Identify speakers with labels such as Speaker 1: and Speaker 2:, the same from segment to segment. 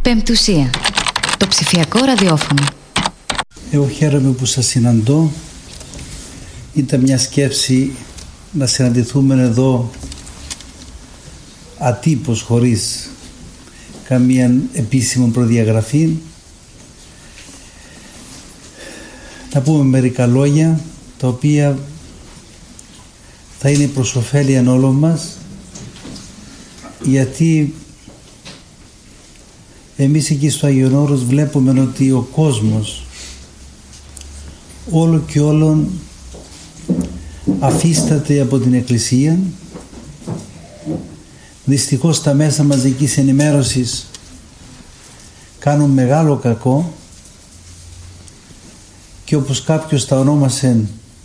Speaker 1: Πεμπτουσία. Το ψηφιακό ραδιόφωνο.
Speaker 2: Εγώ χαίρομαι που σας συναντώ. Ήταν μια σκέψη να συναντηθούμε εδώ ατύπως, χωρίς καμία επίσημη προδιαγραφή, να πούμε μερικά λόγια τα οποία θα είναι προς ωφέλιαν όλων μας, γιατί εμείς εκεί στο Άγιον Όρος βλέπουμε ότι ο κόσμος όλο και όλον αφίσταται από την Εκκλησία. Δυστυχώς τα μέσα μαζικής ενημέρωσης κάνουν μεγάλο κακό και όπως κάποιος τα ονόμασε,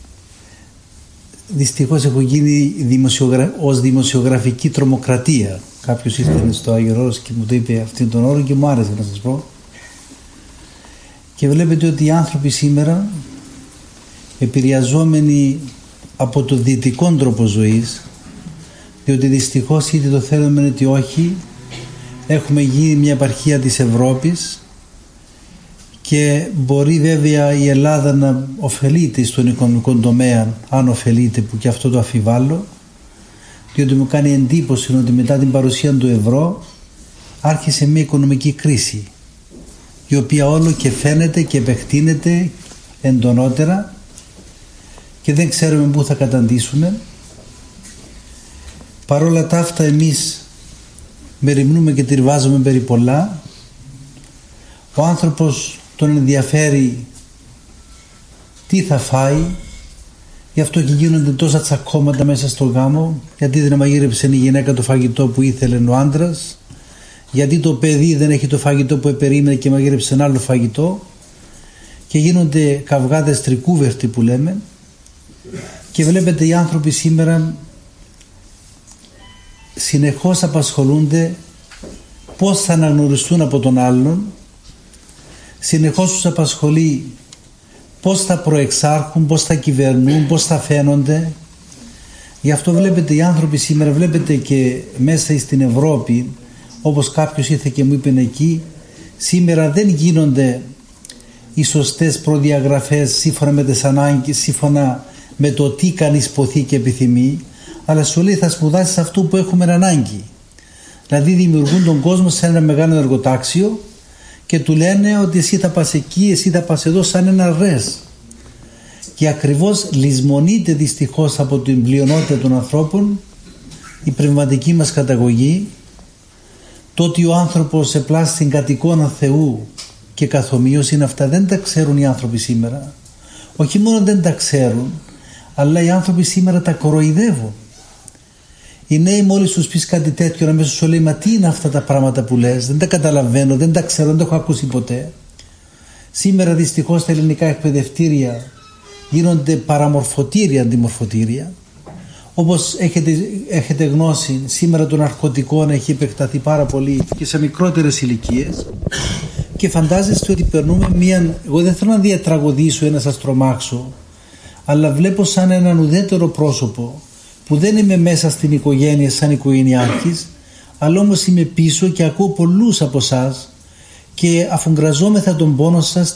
Speaker 2: δυστυχώς έχουν γίνει ως δημοσιογραφική τρομοκρατία. Κάποιος ήρθε στο Άγιον Όρος και μου το είπε αυτόν τον όρο και μου άρεσε να σας πω. Και βλέπετε ότι οι άνθρωποι σήμερα, επηρεαζόμενοι από το δυτικό τρόπο ζωής, διότι δυστυχώς είτε το θέλουμε είτε όχι, έχουμε γίνει μια επαρχία της Ευρώπης και μπορεί βέβαια η Ελλάδα να ωφελείται στον οικονομικό τομέα, αν ωφελείται, που και αυτό το αφιβάλλω, διότι μου κάνει εντύπωση ότι μετά την παρουσία του ευρώ άρχισε μια οικονομική κρίση, η οποία όλο και φαίνεται και επεκτείνεται εντονότερα και δεν ξέρουμε πού θα καταντήσουμε. Παρόλα τα αυτά εμείς μεριμνούμε και τριβάζουμε περί πολλά. Ο άνθρωπος τον ενδιαφέρει τι θα φάει, γι' αυτό και γίνονται τόσα τσακώματα μέσα στο γάμο, γιατί δεν μαγείρεψε η γυναίκα το φαγητό που ήθελε ο άντρας, γιατί το παιδί δεν έχει το φαγητό που περίμενε και μαγείρεψε ένα άλλο φαγητό, και γίνονται καυγάδες τρικούβερτοι που λέμε. Και βλέπετε οι άνθρωποι σήμερα συνεχώς απασχολούνται πώς θα αναγνωριστούν από τον άλλον, συνεχώς τους απασχολεί πώς θα προεξάρχουν, πώς θα κυβερνούν, πώς θα φαίνονται. Γι' αυτό βλέπετε οι άνθρωποι σήμερα, βλέπετε και μέσα στην Ευρώπη, όπως κάποιος ήρθε και μου είπε εκεί, σήμερα δεν γίνονται οι σωστές προδιαγραφές σύμφωνα με τις ανάγκες, σύμφωνα με το τι κανείς ποθεί και επιθυμεί, αλλά σου λέει θα σπουδάσεις αυτό που έχουμε ανάγκη. Δηλαδή δημιουργούν τον κόσμο σε ένα μεγάλο εργοτάξιο και του λένε ότι εσύ θα πας εκεί, εσύ θα πας εδώ, σαν ένα ρες. Και ακριβώς λησμονείται δυστυχώς από την πλειονότητα των ανθρώπων η πνευματική μας καταγωγή, το ότι ο άνθρωπος επλάστην κατ' εικόνα Θεού και καθομοίως είναι αυτά. Δεν τα ξέρουν οι άνθρωποι σήμερα. Όχι μόνο δεν τα ξέρουν, αλλά οι άνθρωποι σήμερα τα κοροϊδεύουν. Οι νέοι μόλις τους πεις κάτι τέτοιο, αμέσως σου λέει, μα τι είναι αυτά τα πράγματα που λες, δεν τα καταλαβαίνω, δεν τα ξέρω, δεν τα έχω ακούσει ποτέ. Σήμερα δυστυχώς τα ελληνικά εκπαιδευτήρια γίνονται παραμορφωτήρια, αντιμορφωτήρια. Όπως έχετε γνώση, σήμερα των ναρκωτικών έχει επεκταθεί πάρα πολύ και σε μικρότερες ηλικίες, και φαντάζεστε ότι περνούμε εγώ δεν θέλω να διατραγωδήσω ή να σας τρομάξω, αλλά βλέπω σαν έναν ουδέτερο πρόσωπο που δεν είμαι μέσα στην οικογένεια σαν οικογενειάρχης, αλλά όμως είμαι πίσω και ακούω πολλούς από εσάς και αφουγκραζόμεθα τον πόνο σας,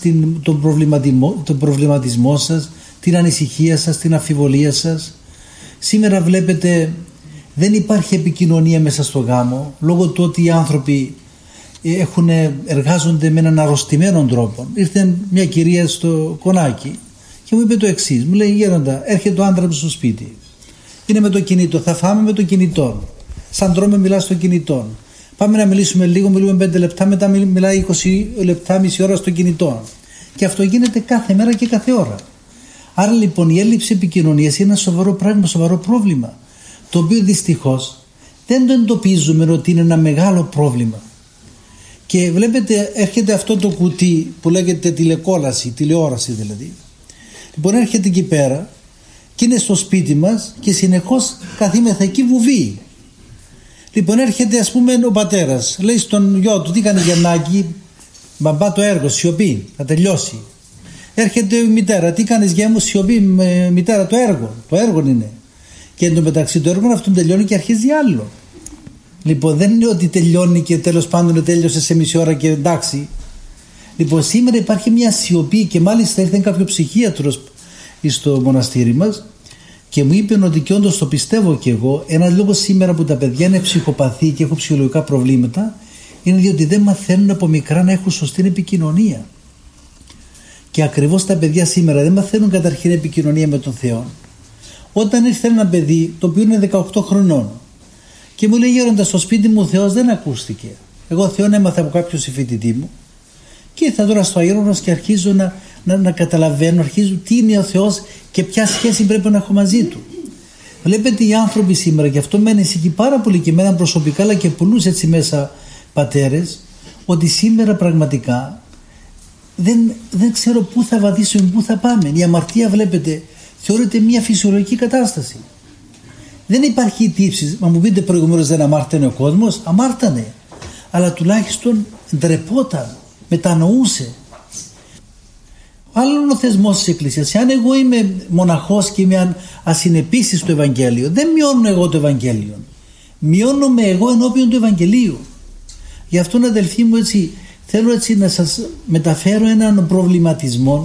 Speaker 2: τον προβληματισμό σας, την ανησυχία σας, την αμφιβολία σας. Σήμερα βλέπετε δεν υπάρχει επικοινωνία μέσα στο γάμο, λόγω του ότι οι άνθρωποι εργάζονται με έναν αρρωστημένο τρόπο. Ήρθε μια κυρία στο κονάκι και μου είπε το εξής, μου λέει, γέροντα, έρχεται ο άντρας στο σπίτι, είναι με το κινητό, θα φάμε με το κινητό, σαν τρώμε μιλά στο κινητό, πάμε να μιλήσουμε λίγο, μιλούμε 5 λεπτά, μετά μιλάει 20 λεπτά, μισή ώρα στο κινητό, και αυτό γίνεται κάθε μέρα και κάθε ώρα. Άρα λοιπόν η έλλειψη επικοινωνίας είναι ένα σοβαρό πράγμα, σοβαρό πρόβλημα, το οποίο δυστυχώς δεν το εντοπίζουμε ότι είναι ένα μεγάλο πρόβλημα. Και βλέπετε, έρχεται αυτό το κουτί που λέγεται τηλεόραση δηλαδή. Λοιπόν, έρχεται εκεί πέρα και είναι στο σπίτι μας και συνεχώς καθήμεθα εκεί βουβή. Λοιπόν, έρχεται ας πούμε ο πατέρας, λέει στον γιο του, τι κάνει Γιαννάκη, μπαμπά το έργο, σιωπή, θα τελειώσει. Έρχεται η μητέρα, τι κάνεις γεια μου, σιωπή, μητέρα το έργο είναι. Και εν τω μεταξύ το έργο αυτό τελειώνει και αρχίζει άλλο. Λοιπόν, δεν είναι ότι τελειώνει και τέλος πάντων τέλειωσε σε μισή ώρα και εντάξει. Λοιπόν, σήμερα υπάρχει μια σιωπή και μάλιστα ήρθε κάποιο ψυχίατρος στο μοναστήρι μας και μου είπε ότι και όντως το πιστεύω και εγώ, ένας λόγος σήμερα που τα παιδιά είναι ψυχοπαθή και έχουν ψυχολογικά προβλήματα είναι διότι δεν μαθαίνουν από μικρά να έχουν σωστή επικοινωνία. Και ακριβώς τα παιδιά σήμερα δεν μαθαίνουν καταρχήν επικοινωνία με τον Θεό. Όταν ήρθε ένα παιδί το οποίο είναι 18 χρονών και μου λέει, γέροντα, στο σπίτι μου ο Θεός δεν ακούστηκε. Εγώ Θεόν έμαθα από κάποιο συμφοιτητή μου και ήρθα τώρα στο Αγιώνος και αρχίζω να καταλαβαίνω, αρχίζω τι είναι ο Θεός και ποια σχέση πρέπει να έχω μαζί του. Βλέπετε οι άνθρωποι σήμερα, και αυτό με ανησυχεί πάρα πολύ και εμένα προσωπικά, αλλά και πολλούς έτσι μέσα πατέρες, ότι σήμερα πραγματικά δεν ξέρω πού θα βαδίσουμε, πού θα πάμε. Η αμαρτία, βλέπετε, θεωρείται μια φυσιολογική κατάσταση. Δεν υπάρχει τύψη. Μα μου πείτε προηγουμένως δεν αμάρτανε ο κόσμος. Αμάρτανε. Αλλά τουλάχιστον ντρεπόταν, μετανοούσε. Άλλον ο θεσμός της Εκκλησίας. Αν εγώ είμαι μοναχός και είμαι ασυνεπής στο Ευαγγέλιο, δεν μειώνω εγώ το Ευαγγέλιο. Μειώνομαι εγώ ενώπιον του Ευαγγελίου. Γι' αυτό, αδελφοί μου, έτσι, θέλω έτσι να σας μεταφέρω έναν προβληματισμό,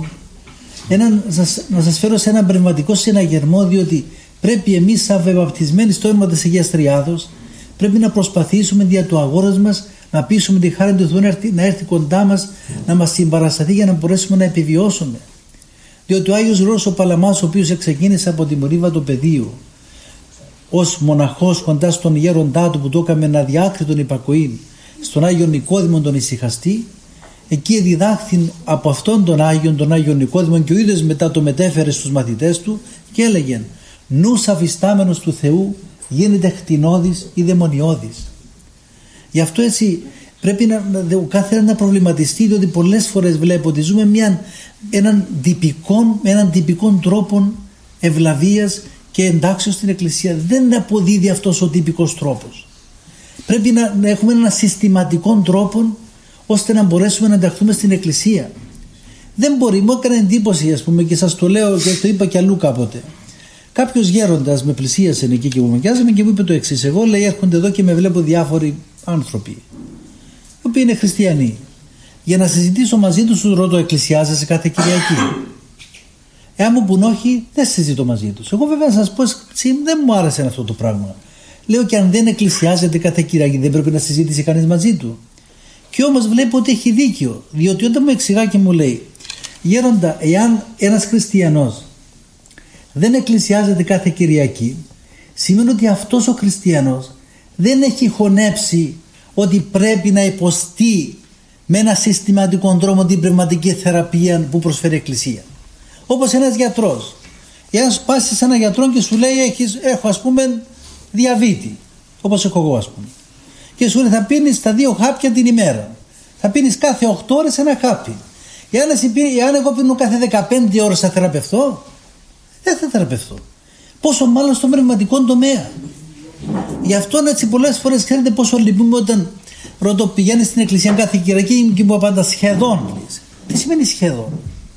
Speaker 2: να σας φέρω σε έναν πνευματικό συναγερμό, διότι πρέπει εμείς σαν βαπτισμένοι στο όνομα της Αγίας Τριάδος πρέπει να προσπαθήσουμε δια του αγώρας μας να πείσουμε τη χάρη του Θεού να έρθει κοντά μας, να μας συμπαρασταθεί για να μπορέσουμε να επιβιώσουμε. Διότι ο Άγιος Γρηγόρης ο Παλαμάς, ο οποίος ξεκίνησε από τη Μορύβα του Πεδίου ως μοναχός κοντά στον γέροντά του που το έκαμε να διάκριτον υπακοή στον Άγιο Νικόδημον τον Ησυχαστή, εκεί διδάχθη από αυτόν τον Άγιο Νικόδημον και ο ίδιος μετά το μετέφερε στους μαθητές του και έλεγε, νους αφιστάμενος του Θεού γίνεται χτινώδης ή δαιμονιώδης. Γι' αυτό έτσι πρέπει ο κάθε ένας να προβληματιστεί, διότι πολλές φορές βλέπω ότι ζούμε έναν τυπικό τρόπο ευλαβίας και εντάξεως στην Εκκλησία. Δεν αποδίδει αυτός ο τυπικός τρόπος. Πρέπει να έχουμε έναν συστηματικό τρόπο ώστε να μπορέσουμε να ενταχθούμε στην Εκκλησία. Δεν μπορεί, μου έκανε εντύπωση, ας πούμε, και σας το λέω και το είπα και αλλού κάποτε. Κάποιος γέροντας με πλησίασε εκεί και μου μοιάζαμε και μου είπε το εξής. Εγώ, λέει, έρχονται εδώ και με βλέπω διάφοροι άνθρωποι, οι οποίοι είναι χριστιανοί. Για να συζητήσω μαζί τους, τους ρωτώ, εκκλησιάζεσαι κάθε Κυριακή? Εάν μου πουν όχι, δεν συζητώ μαζί τους. Εγώ βέβαια να σας πω, δεν μου άρεσε αυτό το πράγμα. Λέω, και αν δεν εκκλησιάζεται κάθε Κυριακή, δεν πρέπει να συζητήσει κανείς μαζί του? Και όμως βλέπω ότι έχει δίκιο, διότι όταν μου εξηγά και μου λέει, γέροντα, εάν ένας χριστιανός δεν εκκλησιάζεται κάθε Κυριακή, σημαίνει ότι αυτός ο χριστιανός δεν έχει χωνέψει ότι πρέπει να υποστεί με ένα συστηματικό τρόπο την πνευματική θεραπεία που προσφέρει η Εκκλησία. Όπως ένας γιατρός. Εάν πας σε έναν γιατρό και σου λέει, έχω ας πούμε διαβήτη, όπως έχω εγώ ας πούμε, και σου λέει θα πίνεις τα 2 χάπια την ημέρα, θα πίνεις κάθε 8 ώρες ένα χάπι. Εάν εγώ πίνω κάθε 15 ώρες θα θεραπευτώ? Δεν θα θεραπευτώ. Πόσο μάλλον στον πνευματικό τομέα. Γι' αυτό έτσι πολλές φορές ξέρετε πόσο λυπούμε όταν ρωτώ, πηγαίνει στην Εκκλησία κάθε Κυριακή και μου απαντά σχεδόν. Τι σημαίνει σχεδόν?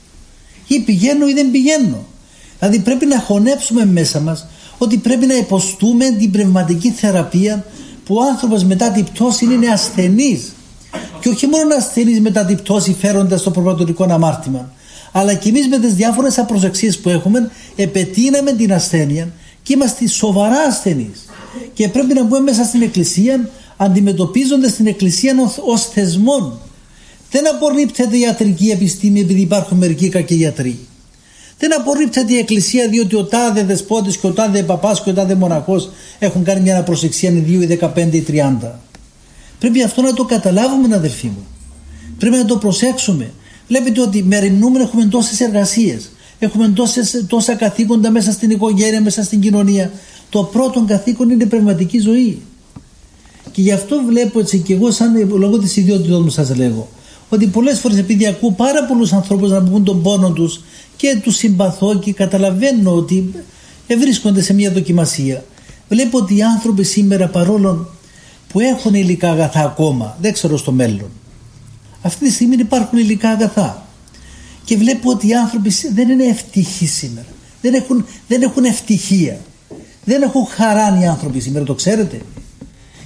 Speaker 2: Ή πηγαίνω ή δεν πηγαίνω. Δηλαδή πρέπει να χωνέψουμε μέσα μας ότι πρέπει να υποστούμε την πνευματική θεραπεία, που ο άνθρωπος μετά την πτώση είναι ασθενής. Και όχι μόνο ασθενής μετά την πτώση φέροντας το προπατορικό αμάρτημα, αλλά και εμείς με τις διάφορες απροσεξίες που έχουμε επετείναμε την ασθένεια και είμαστε σοβαρά ασθενείς. Και πρέπει να μπούμε μέσα στην Εκκλησία αντιμετωπίζοντας την Εκκλησία ως θεσμό. Δεν απορρίπτεται η ιατρική επιστήμη επειδή υπάρχουν μερικοί κακοί γιατροί. Δεν απορρίπτεται η Εκκλησία διότι ο τάδε δεσπότης και ο τάδε παπάς και ο τάδε μοναχός έχουν κάνει μια αναπροσεξία 2 ή 15 ή 30. Πρέπει αυτό να το καταλάβουμε, αδελφοί μου. Πρέπει να το προσέξουμε. Βλέπετε ότι μεριμνούμε, έχουμε τόσες εργασίες, έχουμε τόσα καθήκοντα μέσα στην οικογένεια, μέσα στην κοινωνία. Το πρώτο καθήκον είναι η πνευματική ζωή. Και γι' αυτό βλέπω έτσι και εγώ, σαν λόγω της ιδιότητας μου, σας λέγω, ότι πολλές φορές επειδή ακούω πάρα πολλούς ανθρώπους να πούν τον πόνο τους και τους συμπαθώ και καταλαβαίνω ότι βρίσκονται σε μια δοκιμασία, βλέπω ότι οι άνθρωποι σήμερα, παρόλο που έχουν υλικά αγαθά ακόμα, δεν ξέρω στο μέλλον, αυτή τη στιγμή υπάρχουν υλικά αγαθά, και βλέπω ότι οι άνθρωποι δεν είναι ευτυχοί σήμερα, δεν έχουν ευτυχία, δεν έχουν χαρά οι άνθρωποι σήμερα, το ξέρετε.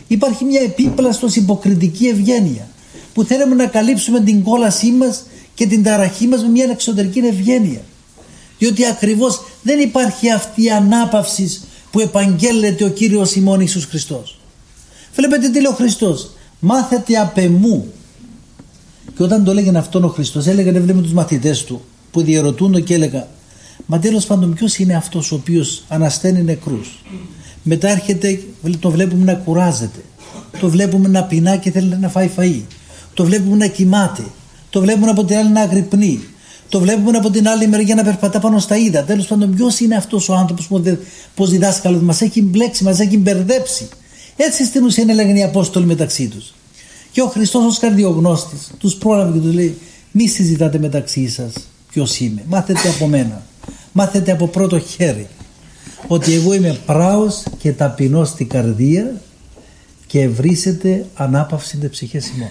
Speaker 2: Υπάρχει μια επίπλαστος υποκριτική ευγένεια που θέλουμε να καλύψουμε την κόλασή μας και την ταραχή μας με μια εξωτερική ευγένεια. Διότι ακριβώς δεν υπάρχει αυτή η ανάπαυση που επαγγέλλεται ο Κύριος ημών Ιησούς Χριστός. Βλέπετε τι λέει ο Χριστός: μάθετε απ' εμού. Και όταν το έλεγε αυτόν ο Χριστός, έλεγε, βλέπουμε τους μαθητές του που διερωτούνται και έλεγα, μα τέλος πάντων ποιος είναι αυτός ο οποίος ανασταίνει νεκρούς? Μετά έρχεται, το βλέπουμε να κουράζεται, το βλέπουμε να πεινά και θέλει να φάει φαΐ, το βλέπουμε να κοιμάται, το βλέπουμε από την άλλη να αγρυπνεί, το βλέπουμε από την άλλη μεριά να περπατά πάνω στα ύδατα. Τέλος πάντων, ποιος είναι αυτός ο άνθρωπος που πως διδάσκαλος μας έχει μπλέξει, μας έχει μπερδέψει? Έτσι στην ουσία έλεγαν οι Απόστολοι μεταξύ τους. Και ο Χριστός ως καρδιογνώστης τους πρόλαβε και τους λέει: μη συζητάτε μεταξύ σας ποιος είμαι. Μάθετε από μένα. Μάθετε από πρώτο χέρι ότι εγώ είμαι πράος και ταπεινός στην καρδία και ευρύσετε ανάπαυση δε ψυχές ημών.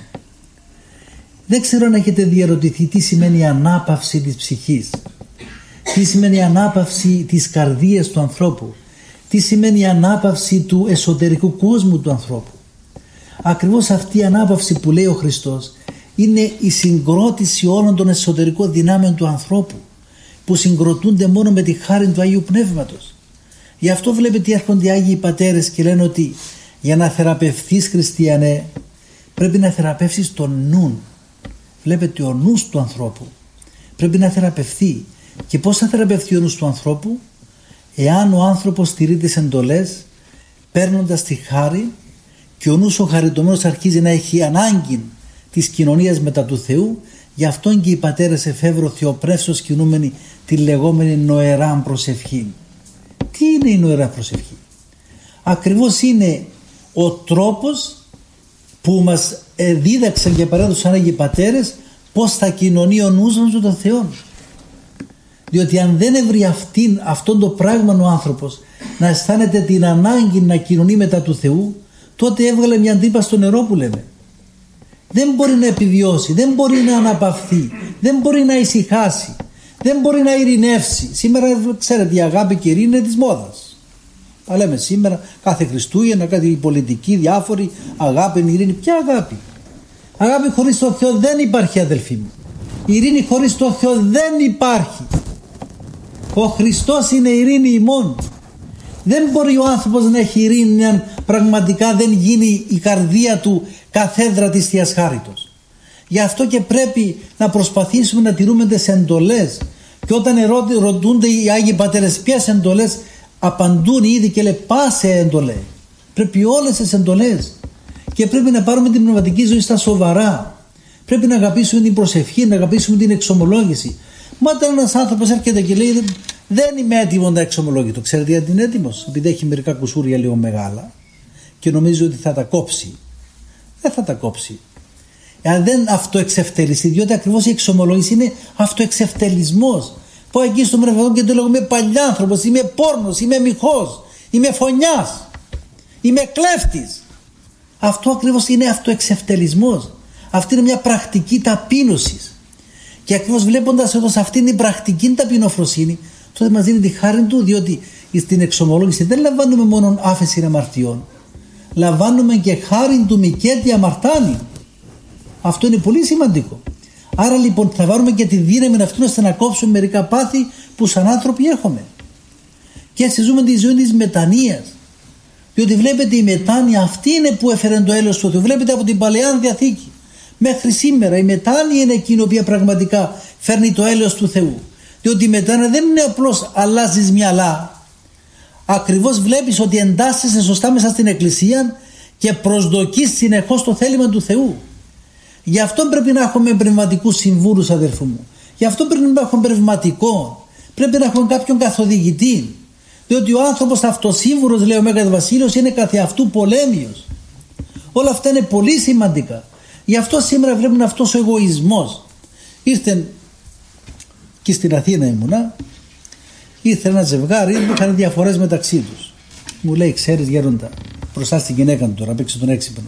Speaker 2: Δεν ξέρω αν έχετε διαρωτηθεί τι σημαίνει η ανάπαυση της ψυχής, τι σημαίνει η ανάπαυση της καρδίας του ανθρώπου, τι σημαίνει η ανάπαυση του εσωτερικού κόσμου του ανθρώπου. Ακριβώς αυτή η ανάπαυση που λέει ο Χριστός είναι η συγκρότηση όλων των εσωτερικών δυνάμεων του ανθρώπου, που συγκροτούνται μόνο με τη χάρη του Αγίου Πνεύματος. Γι' αυτό βλέπετε έρχονται οι Άγιοι Πατέρες και λένε ότι για να θεραπευθείς, χριστιανέ, πρέπει να θεραπεύσεις τον νου. Βλέπετε, ο νους του ανθρώπου πρέπει να θεραπευθεί. Και πώς θα θεραπευθεί ο νους του ανθρώπου? Εάν ο άνθρωπος στηρεί τις εντολές, παίρνοντας τη χάρη, και ο νους ο χαριτωμένος αρχίζει να έχει ανάγκη της κοινωνίας μετά του Θεού. Γι' αυτόν και οι πατέρες εφεύρω θεοπρεύσεως κινούμενοι τη λεγόμενη νοεράν προσευχή. Τι είναι η νοεράν προσευχή? Ακριβώς είναι ο τρόπος που μας δίδαξαν και παρέδωσαν Άγιοι Πατέρες πώς θα κοινωνεί ο νους μας με τον Θεό. Διότι αν δεν έβρει αυτόν το πράγμα ο άνθρωπος να αισθάνεται την ανάγκη να κοινωνεί μετά του Θεού, τότε έβγαλε μια τρύπα στο νερό που λέμε. Δεν μπορεί να επιβιώσει, δεν μπορεί να αναπαυθεί, δεν μπορεί να ησυχάσει, δεν μπορεί να ειρηνεύσει. Σήμερα ξέρετε, η αγάπη και η ειρήνη είναι της μόδας. Τα λέμε σήμερα, κάθε Χριστούγεννα, κάθε πολιτική, διάφοροι, αγάπη, ειρήνη. Ποια αγάπη? Αγάπη χωρίς τον Θεό δεν υπάρχει, αδελφοί μου. Η ειρήνη χωρίς τον Θεό δεν υπάρχει. Ο Χριστός είναι η ειρήνη ημών. Δεν μπορεί ο άνθρωπος να έχει ειρήνη αν πραγματικά δεν γίνει η καρδία του καθέδρα της Θείας Χάριτος. Γι' αυτό και πρέπει να προσπαθήσουμε να τηρούμε τις εντολές. Και όταν ρωτούνται οι Άγιοι Πατέρες ποιες εντολές, απαντούν ήδη και λέει πάσε εντολέ. Πρέπει όλες τις εντολές. Και πρέπει να πάρουμε την πνευματική ζωή στα σοβαρά. Πρέπει να αγαπήσουμε την προσευχή, να αγαπήσουμε την εξομολόγηση. Μα όταν ένας άνθρωπος έρχεται και λέει δεν είμαι έτοιμο να εξομολόγητο, ξέρετε γιατί είναι έτοιμος? Επειδή έχει μερικά κουσούρια λίγο μεγάλα και νομίζει ότι θα τα κόψει. Δεν θα τα κόψει. Εάν δεν αυτοεξευτελιστεί, διότι ακριβώς η εξομολόγηση είναι αυτοεξευτελισμός. Πάω εκεί στο μερβαδό και του λέω είμαι παλιάνθρωπος, είμαι πόρνος, είμαι μοιχός, είμαι φωνιάς, είμαι κλέφτης. Αυτό ακριβώς είναι αυτοεξευτελισμός. Αυτή είναι μια πρακτική ταπείνωσης. Και ακριβώς βλέποντας εδώ σε αυτήν την πρακτική ταπεινοφροσύνη, τότε μας δίνει τη χάρη του, διότι στην εξομολόγηση δεν λαμβάνουμε μόνο άφεση αμαρτιών, λαμβάνουμε και χάρη του μικέτη αμαρτάνη. Αυτό είναι πολύ σημαντικό. Άρα λοιπόν θα βάλουμε και τη δύναμη αυτήν ώστε να κόψουμε μερικά πάθη που σαν άνθρωποι έχουμε. Και έτσι ζούμε τη ζωή της μετανοίας. Διότι βλέπετε η μετάνοια αυτή είναι που έφερε το έλεος του Θεού. Βλέπετε από την Παλαιά Διαθήκη μέχρι σήμερα η μετάνοια είναι εκείνη η οποία πραγματικά φέρνει το έλεος του Θεού. Διότι η μετάνοια δεν είναι απλώς αλλάζεις μυαλά. Ακριβώς βλέπεις ότι εντάσσεσαι σωστά μέσα στην Εκκλησία και προσδοκείς συνεχώς το θέλημα του Θεού. Γι' αυτό πρέπει να έχουμε πνευματικούς συμβούλους, αδερφού μου. Γι' αυτό πρέπει να έχουμε πνευματικό. Πρέπει να έχουμε κάποιον καθοδηγητή. Διότι ο άνθρωπος αυτοσύμβουρος, λέει ο Μέγας Βασίλειος, είναι καθεαυτού πολέμιος. Όλα αυτά είναι πολύ σημαντικά. Γι' αυτό σήμερα βλέπουμε αυτός ο εγωισμός. Ήρθε και στην Αθήνα ήμουνα, ήρθε ένα ζευγάρι που είχαν διαφορές μεταξύ τους. Μου λέει, ξέρεις γέροντα, μπροστά στην γυναίκα του τώρα, παίξει τον έξυπνο.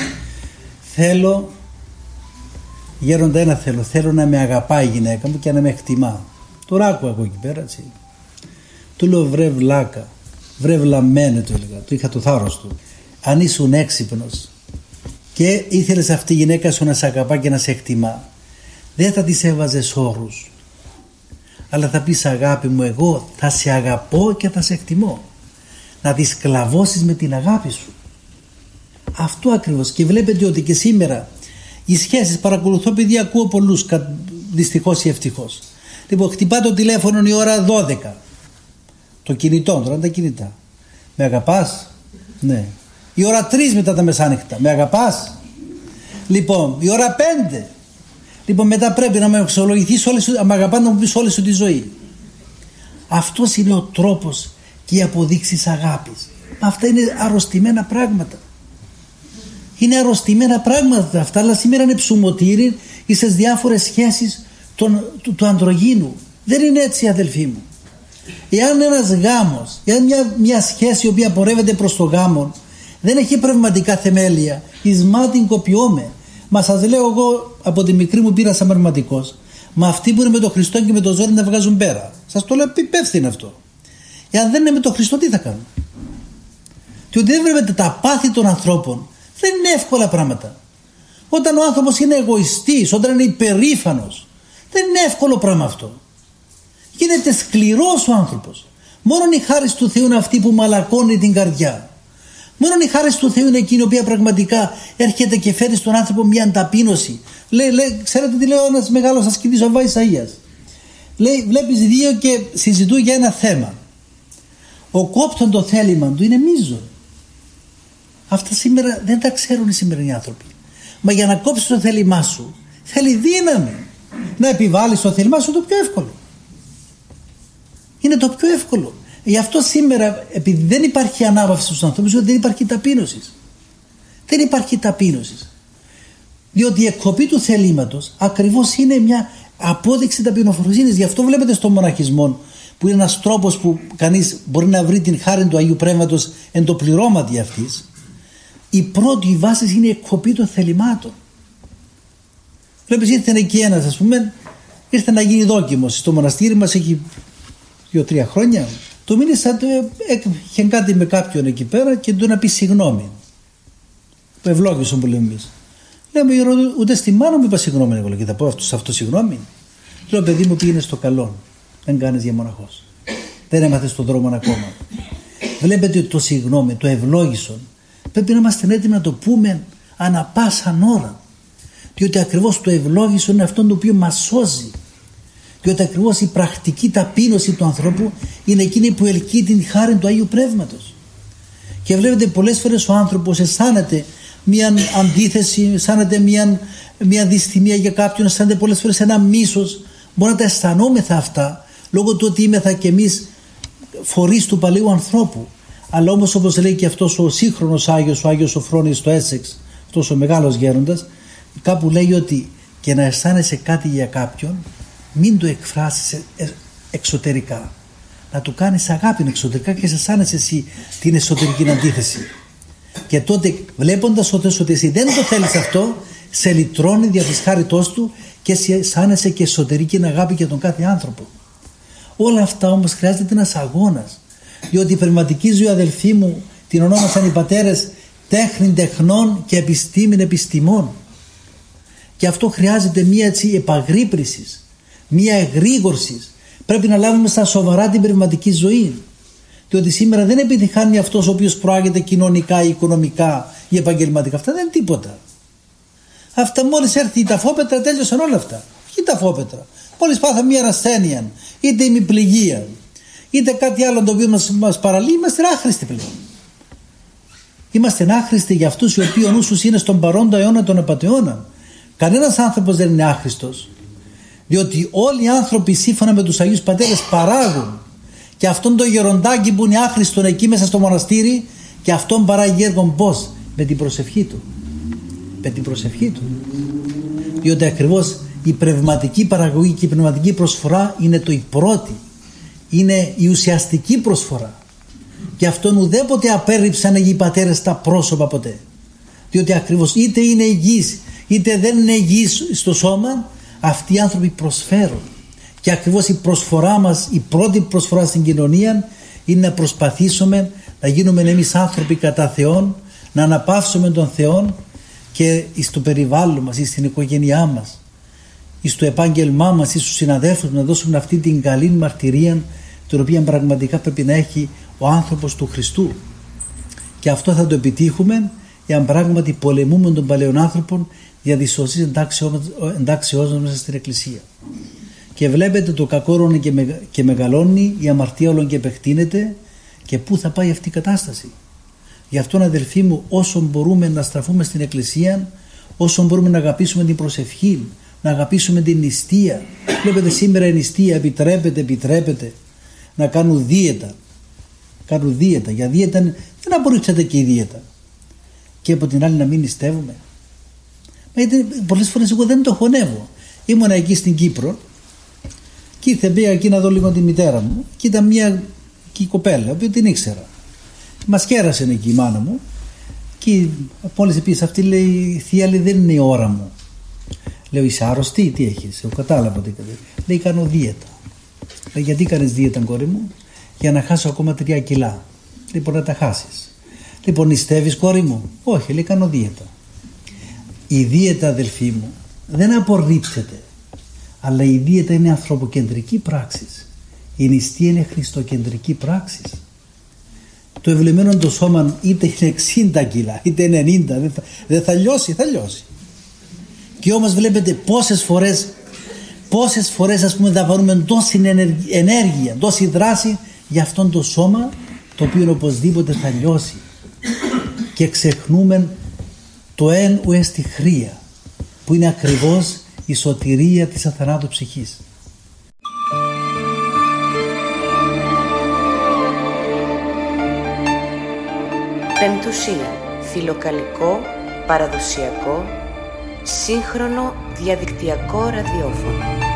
Speaker 2: Θέλω, γέροντα, ένα θέλω να με αγαπάει η γυναίκα μου και να με εκτιμά. Τώρα άκουγα εγώ εκεί πέρα, έτσι. Του λέω, βρε βλάκα, βρε βλαμμένε, του έλεγα, του είχα το θάρρος του. αν ήσουν έξυπνος και ήθελες αυτή η γυναίκα σου να σε αγαπά και να σε εκτιμά, δεν θα της έβαζες όρους, αλλά θα πεις αγάπη μου, εγώ θα σε αγαπώ και θα σε εκτιμώ, να τη σκλαβώσεις με την αγάπη σου. Αυτό ακριβώς. Και βλέπετε ότι και σήμερα οι σχέσεις, παρακολουθώ επειδή ακούω πολλούς, δυστυχώς ή ευτυχώς, λοιπόν, χτυπά το τηλέφωνο η ώρα 12, το κινητό, τώρα τα κινητά, με αγαπάς? Ναι. Η ώρα 3 μετά τα μεσάνυχτα, με αγαπάς? Λοιπόν, η ώρα 5, λοιπόν, μετά πρέπει να με εξολογηθείς, να με αγαπάς, να μου πεις όλη σου τη ζωή. Αυτός είναι ο τρόπος και οι αποδείξεις αγάπης. Αυτά είναι αρρωστημένα πράγματα. Είναι αρρωστημένα πράγματα αυτά, αλλά σήμερα είναι ψουμωτήρι στις διάφορες σχέσεις του ανδρογίνου. Δεν είναι έτσι, αδελφοί μου. Εάν ένας γάμος, εάν μια σχέση η οποία πορεύεται προς το γάμο δεν έχει πνευματικά θεμέλια, εις μάτιν κοπιώμε. Μα σας λέω, εγώ από τη μικρή μου πήρα σαν πνευματικός, μα αυτοί που είναι με τον Χριστό και με τον ζόρι να βγάζουν πέρα. Σας το λέω υπεύθυνο αυτό. Εάν δεν είναι με τον Χριστό, τι θα κάνουν? Διότι δεν βλέπετε τα πάθη των ανθρώπων. Δεν είναι εύκολα πράγματα. Όταν ο άνθρωπος είναι εγωιστής, όταν είναι υπερήφανος, δεν είναι εύκολο πράγμα αυτό. Γίνεται σκληρός ο άνθρωπος. Μόνον η χάρις του Θεού είναι αυτή που μαλακώνει την καρδιά. Μόνον η χάρις του Θεού είναι εκείνη η οποία πραγματικά έρχεται και φέρει στον άνθρωπο μια ταπείνωση. Ξέρετε τι λέει ένας μεγάλος ασκητής, ο Βαϊσαΐας? Λέει, βλέπεις δύο και συζητούν για ένα θέμα. Ο κόπτον το θέλημα του είναι μείζον. Αυτά σήμερα δεν τα ξέρουν οι σημερινοί άνθρωποι. Μα για να κόψεις το θέλημά σου θέλει δύναμη. Να επιβάλλεις το θέλημά σου το πιο εύκολο. Είναι το πιο εύκολο. Γι' αυτό σήμερα, επειδή δεν υπάρχει ανάπαυση στους ανθρώπους, δεν υπάρχει ταπείνωση. Δεν υπάρχει ταπείνωση. Διότι η εκκοπή του θελήματος ακριβώς είναι μια απόδειξη ταπεινοφροσύνης. Γι' αυτό βλέπετε στο μοναχισμό, που είναι ένας τρόπος που κανείς μπορεί να βρει την χάρη του Αγίου Πνεύματος εν το πληρώματι αυτής, η πρώτη βάση είναι η εκκοπή των θελημάτων. Βλέπεις, ήρθε εκεί ένας, ας πούμε, ήρθε να γίνει δόκιμος στο μοναστήρι μας, έχει 2-3 χρόνια. Το μίλησα, είχε κάτι με κάποιον εκεί πέρα και του να πει συγγνώμη. Το ευλόγησον που λέμε εμείς. Λέμε, ούτε στη μάνα μου είπα συγγνώμη, εγώ και θα πω σε αυτό συγγνώμη. Λέω, παιδί μου, πήγαινε στο καλό. Δεν κάνεις για μοναχός. Δεν έμαθες τον δρόμο ακόμα. Βλέπετε ότι το συγγνώμη, το ευλόγησον, πρέπει να είμαστε έτοιμοι να το πούμε ανα πάσαν ώρα. Διότι ακριβώς το ευλόγησον είναι αυτό το οποίο μας σώζει. Διότι ακριβώς η πρακτική ταπείνωση του ανθρώπου είναι εκείνη που ελκύει την χάρη του Αγίου Πνεύματος. Και βλέπετε πολλές φορές ο άνθρωπος αισθάνεται μια αντίθεση, αισθάνεται μια δυσθυμία για κάποιον, αισθάνεται πολλές φορές ένα μίσος. Μπορεί να τα αισθανόμεθα αυτά λόγω του ότι είμεθα κι εμείς φορείς του παλαιού ανθρώπου. Αλλά όμως, όπως λέει και αυτός ο σύγχρονος Άγιος, ο Άγιος Σοφρόνης στο Έσεξ, αυτός ο μεγάλος γέροντας, κάπου λέει ότι και να αισθάνεσαι κάτι για κάποιον, μην το εκφράσεις εξωτερικά. Να του κάνεις αγάπη εξωτερικά και σε αισθάνεσαι εσύ την εσωτερική αντίθεση. Και τότε, βλέποντας ότι εσύ δεν το θέλεις αυτό, σε λυτρώνει δια της χάριτός του και σε αισθάνεσαι και εσωτερική αγάπη για τον κάθε άνθρωπο. Όλα αυτά όμως χρειάζεται ένας αγώνας. Διότι η πνευματική ζωή, αδελφοί μου, την ονόμασαν οι πατέρες τέχνην τεχνών και επιστήμην επιστημών. Και αυτό χρειάζεται μία έτσι επαγρύπνηση, μία εγρήγορση. Πρέπει να λάβουμε στα σοβαρά την πνευματική ζωή. Διότι σήμερα δεν επιτυχάνει αυτός ο οποίος προάγεται κοινωνικά ή οικονομικά ή επαγγελματικά. Αυτά δεν είναι τίποτα. Αυτά μόλις έρθει η ταφόπετρα, τέλειωσαν όλα αυτά. Όχι η ταφόπετρα. Μόλις πάθαμε μια ασθένεια, είτε ημιπληγία, είτε κάτι άλλο το οποίο μας παραλύει, είμαστε άχρηστοι πλέον. Είμαστε άχρηστοι για αυτούς οι οποίοι ο νους τους είναι στον παρόντα αιώνα των απατεώνων. Κανένας άνθρωπος δεν είναι άχρηστος. Διότι όλοι οι άνθρωποι σύμφωνα με τους Αγίους Πατέρες παράγουν. Και αυτόν το γεροντάκι που είναι άχρηστον εκεί μέσα στο μοναστήρι, και αυτόν παράγει έργον πώς? Με την προσευχή του. Με την προσευχή του. Διότι ακριβώς η πνευματική παραγωγή και η πνευματική προσφορά είναι η πρώτη. Είναι η ουσιαστική προσφορά. Και αυτόν ουδέποτε απέρριψαν οι πατέρες τα πρόσωπα ποτέ. Διότι ακριβώς είτε είναι υγιείς είτε δεν είναι υγιείς στο σώμα, αυτοί οι άνθρωποι προσφέρουν. Και ακριβώς η προσφορά μας, η πρώτη προσφορά στην κοινωνία, είναι να προσπαθήσουμε να γίνουμε εμείς άνθρωποι κατά Θεόν, να αναπαύσουμε τον Θεό και στο περιβάλλον μας, στην οικογένειά μας, στο επάγγελμά μας, στους συναδέλφους, να δώσουμε αυτή την καλή μαρτυρία την οποία πραγματικά πρέπει να έχει ο άνθρωπος του Χριστού. Και αυτό θα το επιτύχουμε εάν πράγματι πολεμούμε τον παλαιόν άνθρωπο για τη σωστή εντάξεώς μας μέσα στην Εκκλησία. Και βλέπετε το κακό και μεγαλώνει, η αμαρτία όλων και επεκτείνεται, και πού θα πάει αυτή η κατάσταση. Γι' αυτό, αδελφοί μου, όσο μπορούμε να στραφούμε στην Εκκλησία, όσο μπορούμε να αγαπήσουμε την προσευχή, να αγαπήσουμε την νηστεία. Βλέπετε σήμερα η νηστεία επιτρέπεται να κάνουν δίαιτα. Για δίαιτα δεν απορρίψατε και η δίαιτα. Και από την άλλη να μην νηστεύουμε. Πολλές φορές εγώ δεν το χωνεύω. Ήμουνα εκεί στην Κύπρο και πήγα εκεί να δω λίγο τη μητέρα μου και ήταν μια κοπέλα που την ήξερα. Μας κέρασε εκεί η μάνα μου και μόλις επίσης αυτή λέει, θεία, λέει, δεν είναι η ώρα μου. Λέω, είσαι άρρωστη, τι έχεις? Εγώ κατάλαβα τι έκανε. Λέει, κάνω δίαιτα. Λέει, γιατί κάνεις δίαιτα, κόρη μου? Για να χάσω ακόμα 3 κιλά. Λοιπόν, να τα χάσεις. Λοιπόν, νηστεύεις, κόρη μου? Όχι, λέει, κάνω δίαιτα. Η δίαιτα, αδελφοί μου, δεν απορρίψετε, αλλά η δίαιτα είναι ανθρωποκεντρική πράξη. Η νηστεία είναι χριστοκεντρική πράξη. Το ευλεμμένο το σώμα είτε είναι 60 κιλά είτε 90, δεν θα λιώσει, θα λιώσει. Και όμως βλέπετε πόσες φορές ας πούμε δαπανούμε τόση ενέργεια, τόση δράση για αυτόν το σώμα το οποίο οπωσδήποτε θα λιώσει, και ξεχνούμε το εν ου εστι χρία, που είναι ακριβώς η σωτηρία της αθανάτου ψυχής.
Speaker 3: Πεμπτουσία, φιλοκαλικό, παραδοσιακό, σύγχρονο διαδικτυακό ραδιόφωνο.